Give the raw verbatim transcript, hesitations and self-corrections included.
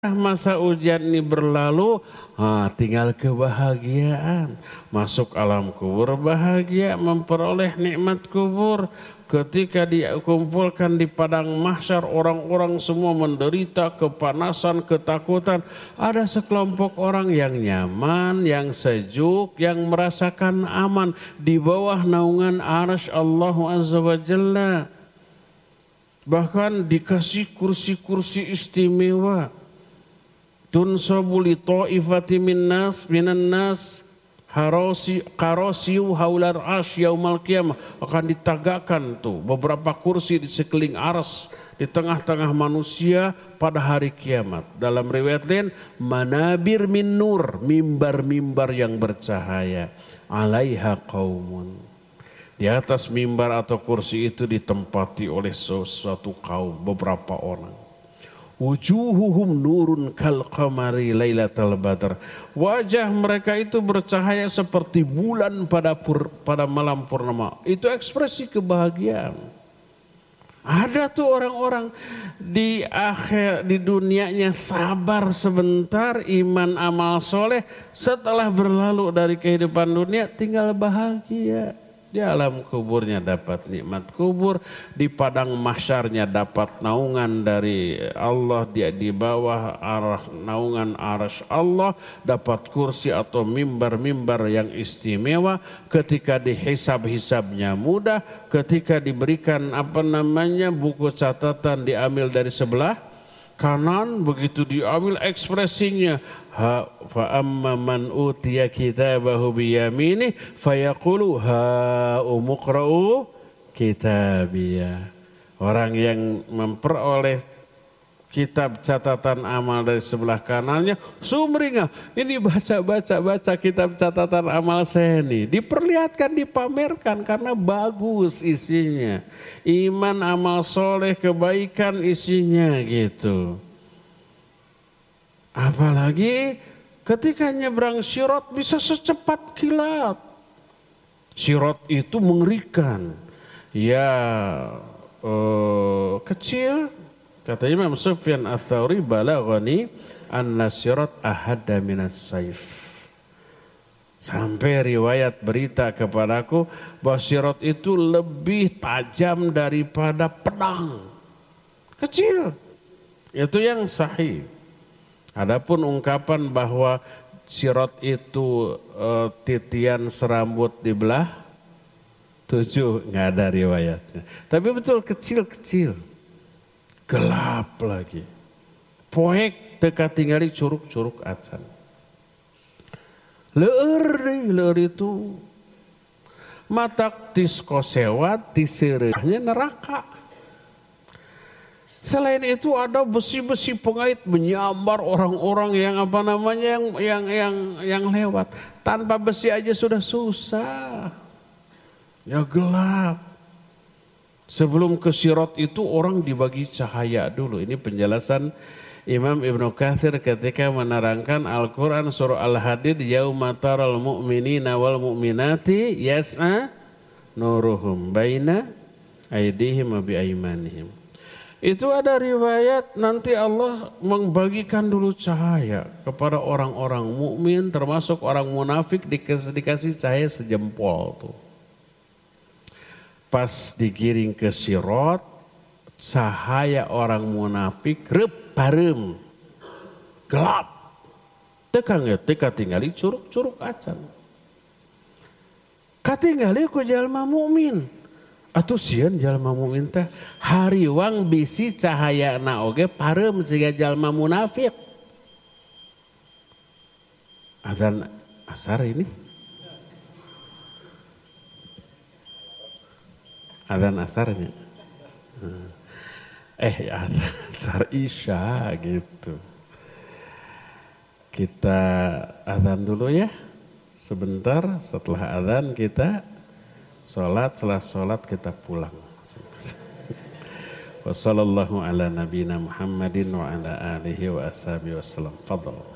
masa ujian ini berlalu, ah, tinggal kebahagiaan. Masuk alam kubur bahagia, memperoleh nikmat kubur. Ketika dikumpulkan di padang mahsyar, orang-orang semua menderita, kepanasan, ketakutan. Ada sekelompok orang yang nyaman, yang sejuk, yang merasakan aman di bawah naungan arsy Allah Azza wa Jalla. Bahkan dikasih kursi-kursi istimewa. Tunsabu li ta'ifati min nas minan nas harasi qarasiu haular arsy yaumal qiyamah, akan ditagakkan tuh beberapa kursi di sekeliling arsy di tengah-tengah manusia pada hari kiamat. Dalam riwayat lain, manabir min nur, mimbar-mimbar yang bercahaya, alaiha qaumun. Di atas mimbar atau kursi itu ditempati oleh sesuatu kaum, beberapa orang. Wujuhuhum nurun kal qamari lailatal badr. Wajah mereka itu bercahaya seperti bulan pada pur, pada malam purnama. Itu ekspresi kebahagiaan. Ada tuh orang-orang di akhir di dunianya sabar sebentar, iman amal soleh, setelah berlalu dari kehidupan dunia tinggal bahagia. Di alam kuburnya dapat nikmat kubur, di padang mahsyarnya dapat naungan dari Allah, dia di bawah arah naungan arsy Allah, dapat kursi atau mimbar-mimbar yang istimewa. Ketika dihisab-hisabnya mudah, ketika diberikan apa namanya buku catatan diambil dari sebelah kanan, begitu diambil ekspresinya. Ha fa amma man utiya kitabahu biyamini fayaqulu ha umqra'u kitabiyah. Orang yang memperoleh kitab catatan amal dari sebelah kanannya sumringah, ini baca-baca baca kitab catatan amal saya ini, diperlihatkan, dipamerkan karena bagus isinya, iman, amal soleh, kebaikan isinya gitu. Apalagi ketika nyebrang sirat bisa secepat kilat. Sirat itu mengerikan. Ya eh, kecil, kata Imam Sufyan Ats-Tsauri, balaghani anna sirat ahadda minas saif. Sampai riwayat berita kepadaku bahwa sirat itu lebih tajam daripada pedang. Kecil. Itu yang sahih. Adapun ungkapan bahwa sirat itu e, titian serambut di belah tujuh, nggak ada riwayatnya. Tapi betul kecil-kecil, gelap lagi, poek teka tinggali curug-curug acan. Leur deh, leur itu matak tiskosewat tiserehnya neraka. Selain itu ada besi-besi pengait menyambar orang-orang yang apa namanya yang yang yang yang lewat. Tanpa besi aja sudah susah. Ya gelap. Sebelum ke sirat itu orang dibagi cahaya dulu. Ini penjelasan Imam Ibnu Katsir ketika menerangkan Al-Qur'an surah Al-Hadid, yauma taral mu'minina wal mu'minati yas'a nuruhum baina aydihim wa bi aymanihim. Itu ada riwayat nanti Allah membagikan dulu cahaya kepada orang-orang mukmin, termasuk orang munafik dikasih, dikasih cahaya sejempol tuh. Pas digiring ke sirat, cahaya orang munafik rep parem, gelap. Tekang ya, teka tinggali curug-curug acan. Katinggali ku jalma mukmin. Atuh sieun jalma mukmin teh hariwang bisi cahayana oge parem siga jalma munafik. Adzan asar ini. Adzan asarnya. Eh adzan asar isya gitu. Kita adzan dulu ya. Sebentar, setelah adzan kita sholat, setelah sholat kita pulang. Wassallallahu ala nabiyina Muhammadin wa ala alihi wa ashabihi wasallam. Fadl.